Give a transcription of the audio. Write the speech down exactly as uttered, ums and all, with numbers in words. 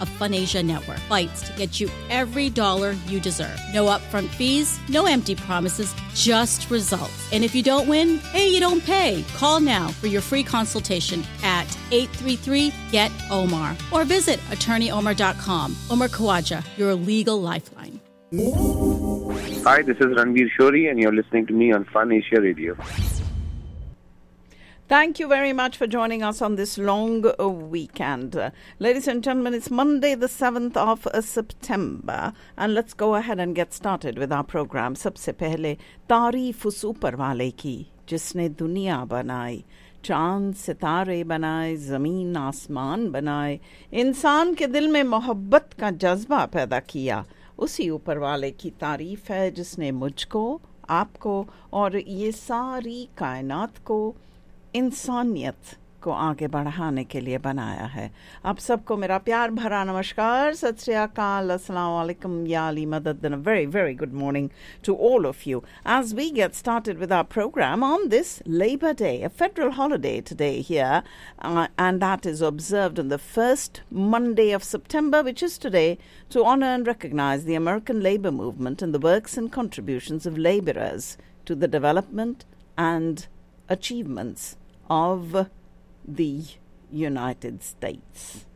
of FunAsia Network. Fights to get you every dollar you deserve. No upfront fees, no empty promises, just results. And if you don't win, hey, you don't pay. Call now for your free consultation at eight three three, G E T, O M A R or visit attorney omar dot com. Omar Khawaja, your legal lifeline. Hi, this is Ranveer Shori and you're listening to me on Fun Asia Radio. Thank you very much for joining us on this long uh, weekend. Uh, ladies and gentlemen, it's Monday the seventh of uh, September and let's go ahead and get started with our program. सबसे पहले तारीफ उस ऊपर वाले की जिसने दुनिया बनाई, चांद सितारे बनाए, ज़मीन आसमान बनाए, इंसान के दिल में मोहब्बत का जज्बा पैदा किया, उसी ऊपर वाले की तारीफ है जिसने मुझको, आपको और ये सारी कायनात को इंसानियत को आगे बढ़ाने के लिए बनाया है. आप सबको मेरा प्यार भरा नमस्कार, सत श्री अकाल, अस्सलाम वालेकुम, या अली मदद, and a very, very good morning to all of you as we get started with our program on this Labor Day, a federal holiday today here, uh, and that is observed on the first Monday of September, which is today, to honor and recognize the American labor movement and the works and contributions of laborers to the development and achievements of the United States.